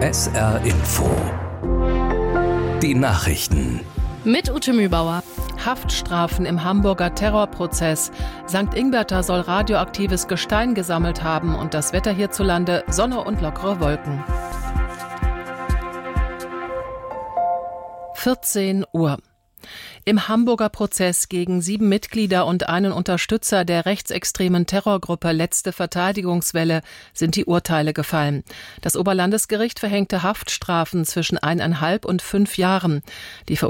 SR Info. Die Nachrichten. Mit Ute Mühlbauer. Haftstrafen im Hamburger Terrorprozess. St. Ingbert soll radioaktives Gestein gesammelt haben und das Wetter hierzulande Sonne und lockere Wolken. 14 Uhr. Im Hamburger Prozess gegen 7 Mitglieder und einen Unterstützer der rechtsextremen Terrorgruppe Letzte Verteidigungswelle sind die Urteile gefallen. Das Oberlandesgericht verhängte Haftstrafen zwischen 1,5 und 5 Jahren. Die